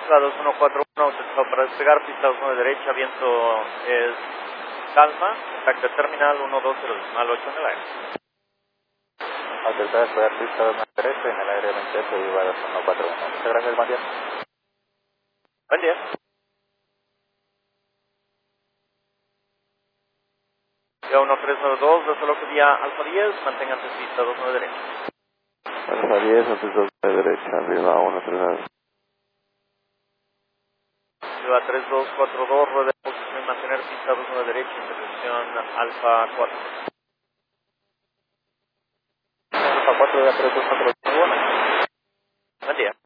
Alfa 2141, autorizado para despegar, pista 1 de derecha, viento es calma, contacto terminal 120.8 en el aire. Autorizado a despegar, pista 2 de derecha, en el aire 28, Viva 2141. Muchas gracias, buen día. Buen día. Ya 1392, desalojía Alfa 10, manténgase pista 2 de derecha. Alfa 10, autorizado de derecha, Viva 139. Viva 3242, rueda de posición y mantener pista 2 de derecha, intersección Alfa 4. Alfa 4 de 3241. Buen día.